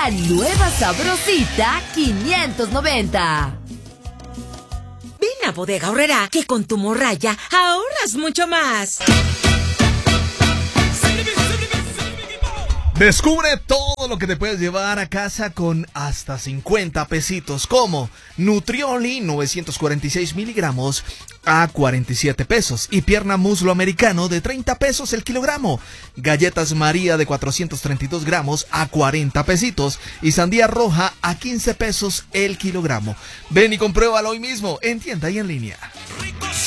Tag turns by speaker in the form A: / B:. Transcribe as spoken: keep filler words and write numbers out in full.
A: la nueva Sabrosita quinientos noventa.
B: Ven a Bodega Aurrerá, que con tu morralla ahorras mucho más.
C: Descubre todo lo que te puedes llevar a casa con hasta cincuenta pesitos, como Nutrioli novecientos cuarenta y seis miligramos a cuarenta y siete pesos y pierna muslo americano de treinta pesos el kilogramo, galletas María de cuatrocientos treinta y dos gramos a cuarenta pesitos y sandía roja a quince pesos el kilogramo. Ven y compruébalo hoy mismo en tienda y en línea.